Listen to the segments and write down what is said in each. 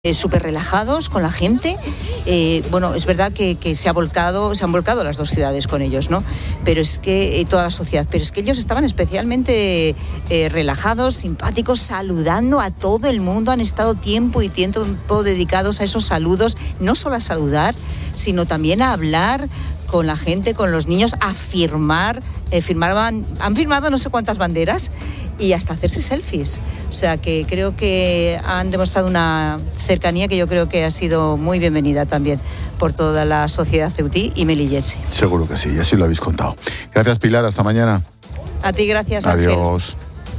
súper relajados con la gente. Bueno, es verdad que se han volcado las dos ciudades con ellos, ¿no? Pero es que toda la sociedad, pero es que ellos estaban especialmente relajados, simpáticos, saludando a todo el mundo. Han estado tiempo y tiempo dedicados a esos saludos, no solo a saludar, sino también a hablar con la gente, con los niños, a firmar. Han firmado no sé cuántas banderas y hasta hacerse selfies. O sea que creo que han demostrado una cercanía que yo creo que ha sido muy bienvenida también por toda la sociedad ceutí y melillense. Seguro que sí, y así lo habéis contado. Gracias, Pilar, hasta mañana. A ti, gracias, Ángel. Adiós.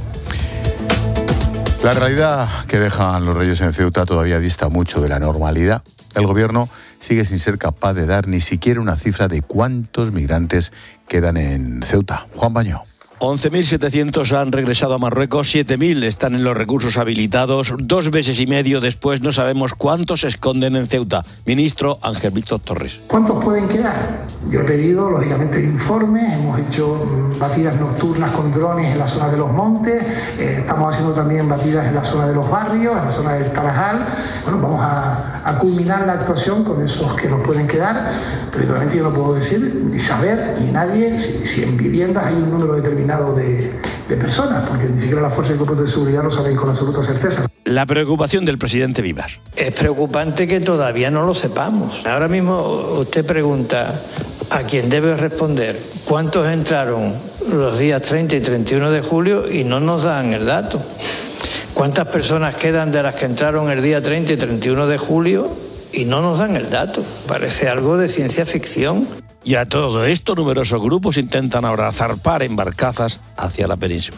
La realidad que dejan los Reyes en Ceuta todavía dista mucho de la normalidad. El gobierno sigue sin ser capaz de dar ni siquiera una cifra de cuántos migrantes quedan en Ceuta. Juan Baño. 11.700 han regresado a Marruecos, 7.000 están en los recursos habilitados. 2 meses y medio después no sabemos cuántos se esconden en Ceuta. Ministro Ángel Víctor Torres. ¿Cuántos pueden quedar? Yo he pedido, lógicamente, informes. Hemos hecho batidas nocturnas con drones en la zona de los montes. Estamos haciendo también batidas en la zona de los barrios, en la zona del Tarajal. Bueno, vamos a culminar la actuación con esos que nos pueden quedar. Pero realmente yo no puedo decir, ni saber, ni nadie, si en viviendas hay un número determinado de personas, porque ni siquiera las fuerzas y cuerpos de seguridad lo saben con absoluta certeza. La preocupación del presidente Vivar. Es preocupante que todavía no lo sepamos. Ahora mismo usted pregunta a quien debe responder cuántos entraron los días 30 y 31 de julio y no nos dan el dato. ¿Cuántas personas quedan de las que entraron el día 30 y 31 de julio y no nos dan el dato? Parece algo de ciencia ficción. Y a todo esto, numerosos grupos intentan ahora zarpar en barcazas hacia la península.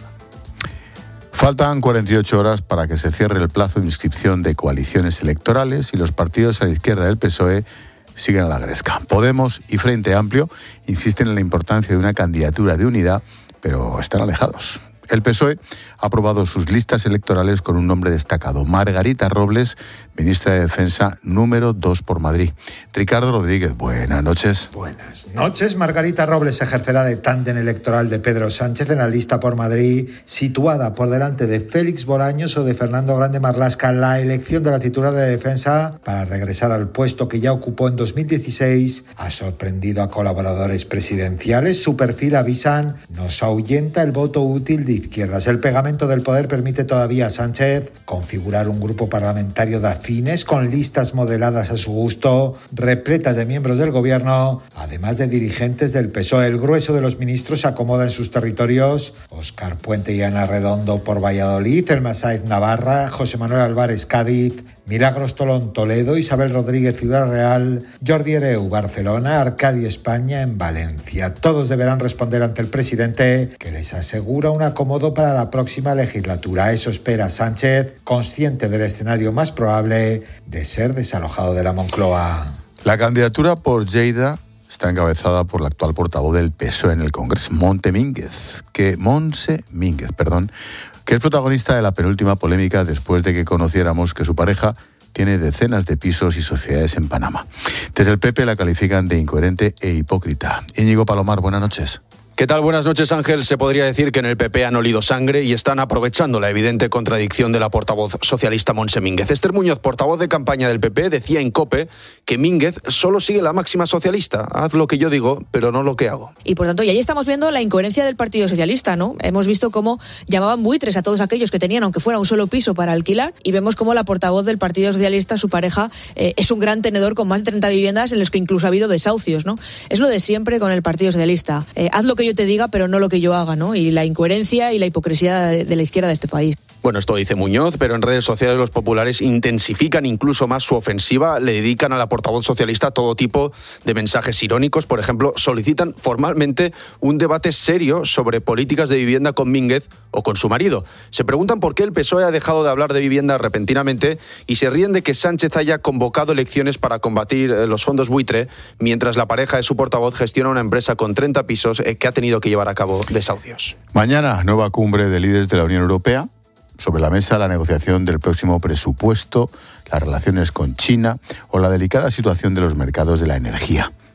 Faltan 48 horas para que se cierre el plazo de inscripción de coaliciones electorales y los partidos a la izquierda del PSOE siguen a la gresca. Podemos y Frente Amplio insisten en la importancia de una candidatura de unidad, pero están alejados. El PSOE ha aprobado sus listas electorales con un nombre destacado: Margarita Robles, ministra de Defensa número 2 por Madrid. Ricardo Rodríguez, buenas noches. Buenas noches. Margarita Robles ejercerá de tándem electoral de Pedro Sánchez en la lista por Madrid, situada por delante de Félix Bolaños o de Fernando Grande Marlaska. La elección de la titular de Defensa para regresar al puesto que ya ocupó en 2016 ha sorprendido a colaboradores presidenciales. Su perfil, avisan, nos ahuyenta el voto útil de izquierdas. El pegamento del poder permite todavía a Sánchez configurar un grupo parlamentario de afines con listas modeladas a su gusto, repletas de miembros del gobierno, además de dirigentes del PSOE. El grueso de los ministros se acomoda en sus territorios: Óscar Puente y Ana Redondo por Valladolid, Elma Sáez Navarra, José Manuel Álvarez Cádiz, Milagros Tolón Toledo, Isabel Rodríguez Ciudad Real, Jordi Hereu Barcelona, Arcadi España en Valencia. Todos deberán responder ante el presidente, que les asegura un acomodo para la próxima legislatura. Eso espera Sánchez, consciente del escenario más probable de ser desalojado de la Moncloa. La candidatura por Lleida está encabezada por la actual portavoz del PSOE en el Congreso, Montse Mínguez, que es protagonista de la penúltima polémica después de que conociéramos que su pareja tiene decenas de pisos y sociedades en Panamá. Desde el PP la califican de incoherente e hipócrita. Íñigo Palomar, buenas noches. ¿Qué tal? Buenas noches, Ángel. Se podría decir que en el PP han olido sangre y están aprovechando la evidente contradicción de la portavoz socialista Montse Mínguez. Esther Muñoz, portavoz de campaña del PP, decía en COPE que Mínguez solo sigue la máxima socialista. Haz lo que yo digo, pero no lo que hago. Y por tanto, y ahí estamos viendo la incoherencia del Partido Socialista, ¿no? Hemos visto cómo llamaban buitres a todos aquellos que tenían, aunque fuera un solo piso para alquilar, y vemos cómo la portavoz del Partido Socialista, su pareja, es un gran tenedor con más de 30 viviendas en los que incluso ha habido desahucios, ¿no? Es lo de siempre con el Partido Socialista. Haz lo que yo te diga, pero no lo que yo haga, ¿no? Y la incoherencia y la hipocresía de la izquierda de este país. Bueno, esto dice Muñoz, pero en redes sociales los populares intensifican incluso más su ofensiva, le dedican a la portavoz socialista todo tipo de mensajes irónicos. Por ejemplo, solicitan formalmente un debate serio sobre políticas de vivienda con Mínguez o con su marido. Se preguntan por qué el PSOE ha dejado de hablar de vivienda repentinamente y se ríen de que Sánchez haya convocado elecciones para combatir los fondos buitre, mientras la pareja de su portavoz gestiona una empresa con 30 pisos que ha tenido que llevar a cabo desahucios. Mañana, nueva cumbre de líderes de la Unión Europea. Sobre la mesa, la negociación del próximo presupuesto, las relaciones con China o la delicada situación de los mercados de la energía.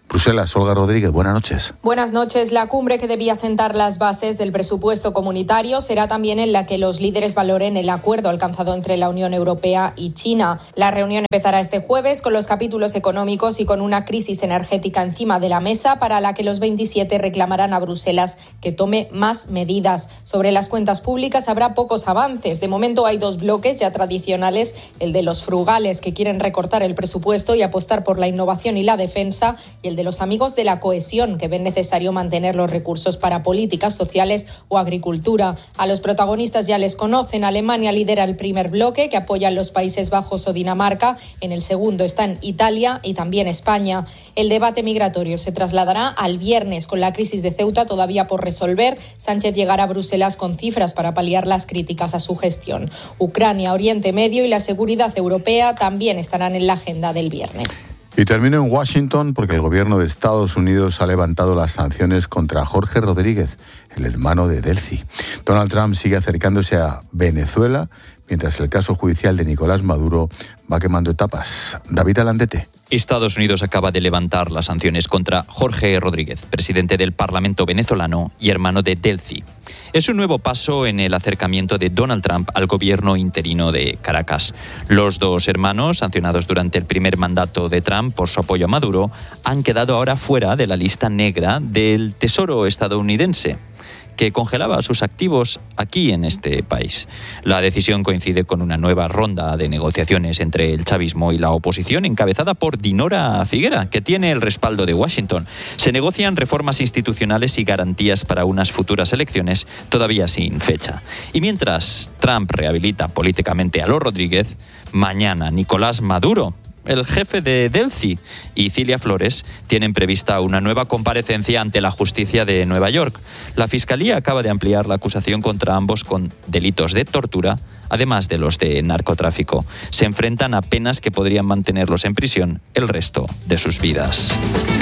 Bruselas, Olga Rodríguez, buenas noches. Buenas noches. La cumbre que debía sentar las bases del presupuesto comunitario será también en la que los líderes valoren el acuerdo alcanzado entre la Unión Europea y China. La reunión empezará este jueves con los capítulos económicos y con una crisis energética encima de la mesa para la que los 27 reclamarán a Bruselas que tome más medidas. Sobre las cuentas públicas habrá pocos avances. De momento hay dos bloques ya tradicionales, el de los frugales que quieren recortar el presupuesto y apostar por la innovación y la defensa, y el de los amigos de la cohesión, que ven necesario mantener los recursos para políticas sociales o agricultura. A los protagonistas ya les conocen. Alemania lidera el primer bloque, que apoyan los Países Bajos o Dinamarca. En el segundo están Italia y también España. El debate migratorio se trasladará al viernes. Con la crisis de Ceuta todavía por resolver, Sánchez llegará a Bruselas con cifras para paliar las críticas a su gestión. Ucrania, Oriente Medio y la seguridad europea también estarán en la agenda del viernes. Y termino en Washington porque el gobierno de Estados Unidos ha levantado las sanciones contra Jorge Rodríguez, el hermano de Delcy. Donald Trump sigue acercándose a Venezuela, mientras el caso judicial de Nicolás Maduro va quemando etapas. David Alandete. Estados Unidos acaba de levantar las sanciones contra Jorge Rodríguez, presidente del Parlamento venezolano y hermano de Delcy. Es un nuevo paso en el acercamiento de Donald Trump al gobierno interino de Caracas. Los dos hermanos, sancionados durante el primer mandato de Trump por su apoyo a Maduro, han quedado ahora fuera de la lista negra del Tesoro estadounidense, que congelaba sus activos aquí en este país. La decisión coincide con una nueva ronda de negociaciones entre el chavismo y la oposición, encabezada por Dinora Figuera, que tiene el respaldo de Washington. Se negocian reformas institucionales y garantías para unas futuras elecciones todavía sin fecha. Y mientras Trump rehabilita políticamente a los Rodríguez, mañana Nicolás Maduro, el jefe de Delcy, y Cilia Flores tienen prevista una nueva comparecencia ante la justicia de Nueva York. La Fiscalía acaba de ampliar la acusación contra ambos con delitos de tortura, además de los de narcotráfico. Se enfrentan a penas que podrían mantenerlos en prisión el resto de sus vidas.